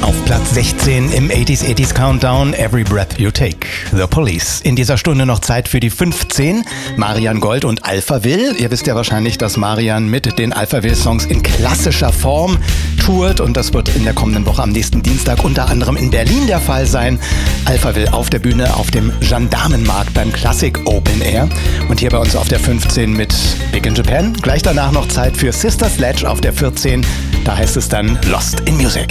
Auf Platz 16 im 80s Countdown, Every Breath You Take, The Police. In dieser Stunde noch Zeit für die 15, Marian Gold und Alphaville. Ihr wisst ja wahrscheinlich, dass Marian mit den Alphaville-Songs in klassischer Form tourt und das wird in der kommenden Woche am nächsten Dienstag unter anderem in Berlin der Fall sein. Alphaville auf der Bühne auf dem Gendarmenmarkt beim Classic Open Air und hier bei uns auf der 15 mit Big in Japan. Gleich danach noch Zeit für Sister Sledge auf der 14, da heißt es dann Lost in Music.